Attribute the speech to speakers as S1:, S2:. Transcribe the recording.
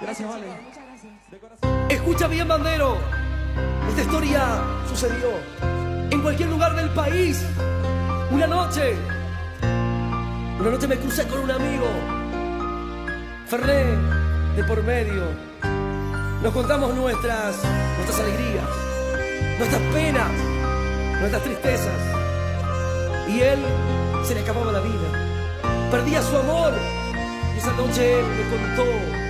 S1: Gracias, Vale.
S2: Muchas gracias.
S3: Escucha bien, bandero. Esta historia sucedió en cualquier lugar del país. Una noche me crucé con un amigo, Ferné, de por medio. Nos contamos nuestras alegrías, nuestras penas, nuestras tristezas. Y él se le acababa la vida, perdía su amor. Y esa noche él me contó